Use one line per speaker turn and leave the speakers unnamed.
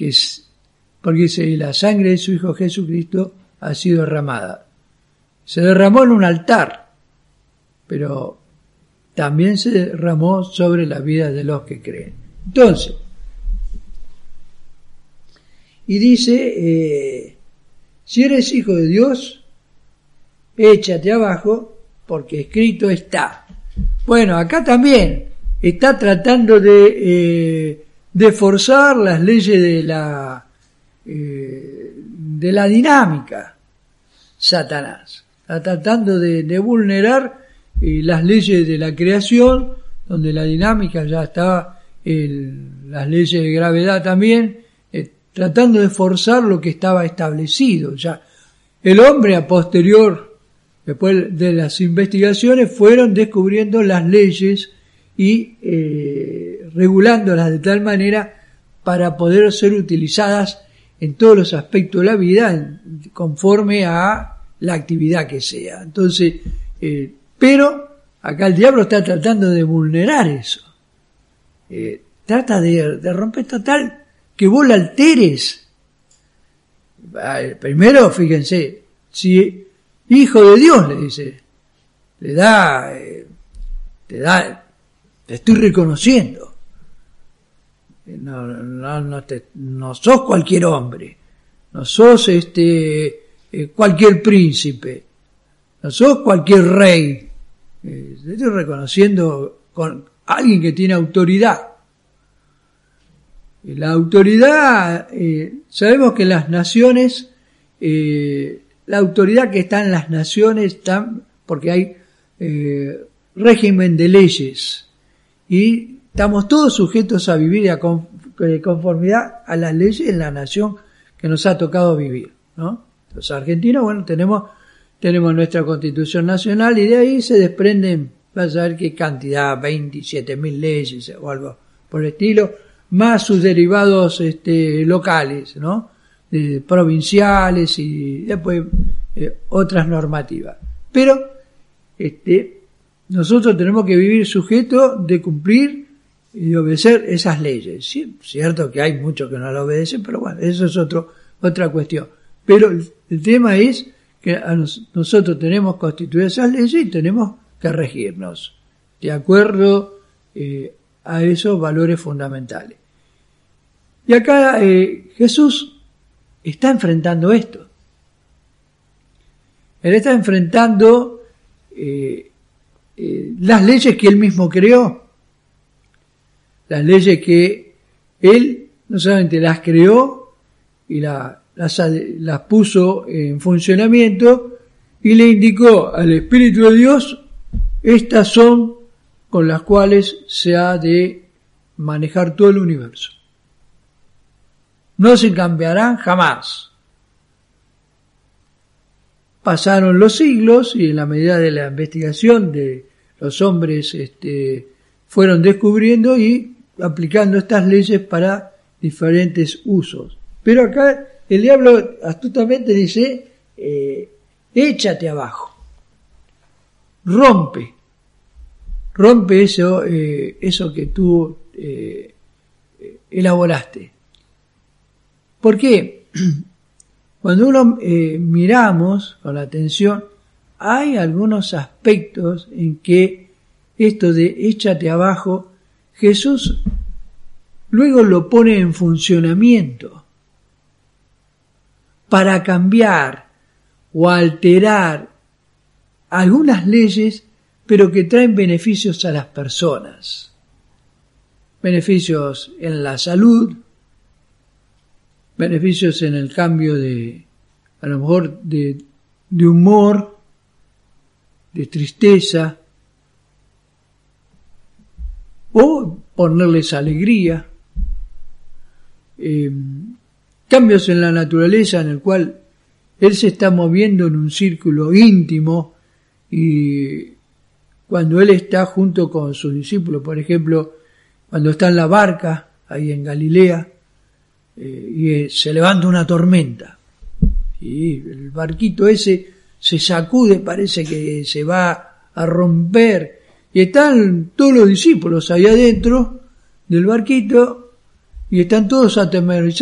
porque dice, la sangre de su Hijo Jesucristo ha sido derramada. Se derramó en un altar, pero también se derramó sobre la vida de los que creen. Entonces, y dice, si eres hijo de Dios, échate abajo, porque escrito está. Bueno, acá también está tratando de forzar las leyes de la dinámica, Satanás. Está tratando de vulnerar las leyes de la creación, donde la dinámica ya estaba, las leyes de gravedad también, tratando de forzar lo que estaba establecido. Ya el hombre a posterior, después de las investigaciones, fueron descubriendo las leyes y regulándolas de tal manera para poder ser utilizadas en todos los aspectos de la vida conforme a la actividad que sea. Entonces, pero acá el diablo está tratando de vulnerar eso. Trata de romper total, que vos la alteres. Primero, fíjense, si Hijo de Dios le dice, te estoy reconociendo. No sos cualquier hombre, no sos cualquier príncipe, no sos cualquier rey. Te estoy reconociendo con alguien que tiene autoridad. La autoridad, sabemos que las naciones, la autoridad que está en las naciones está porque hay régimen de leyes y estamos todos sujetos a vivir de conformidad a las leyes en la nación que nos ha tocado vivir, ¿no? Los argentinos, bueno, tenemos nuestra Constitución Nacional y de ahí se desprenden, vas a ver qué cantidad, 27.000 leyes o algo por el estilo, más sus derivados locales, ¿no? Provinciales y después otras normativas. Pero nosotros tenemos que vivir sujetos de cumplir y de obedecer esas leyes. Sí, cierto que hay muchos que no lo obedecen, pero bueno, eso es otra cuestión. Pero el tema es que nosotros tenemos constituidas esas leyes y tenemos que regirnos de acuerdo a esos valores fundamentales. Y acá Jesús está enfrentando esto. Él está enfrentando las leyes que él mismo creó. Las leyes que él no solamente las creó y las puso en funcionamiento y le indicó al Espíritu de Dios, estas son con las cuales se ha de manejar todo el universo. No se cambiarán jamás. Pasaron los siglos y en la medida de la investigación de los hombres fueron descubriendo y aplicando estas leyes para diferentes usos. Pero acá el diablo astutamente dice, échate abajo, rompe eso que tú elaboraste. ¿Por qué? Cuando uno miramos con atención, hay algunos aspectos en que esto de échate abajo, Jesús luego lo pone en funcionamiento para cambiar o alterar algunas leyes, pero que traen beneficios a las personas. Beneficios en la salud, beneficios en el cambio a lo mejor de humor, de tristeza, o ponerles alegría, cambios en la naturaleza en el cual él se está moviendo en un círculo íntimo y cuando él está junto con sus discípulos, por ejemplo, cuando está en la barca ahí en Galilea, y se levanta una tormenta y el barquito ese se sacude, parece que se va a romper y están todos los discípulos ahí adentro del barquito y están todos atemorizados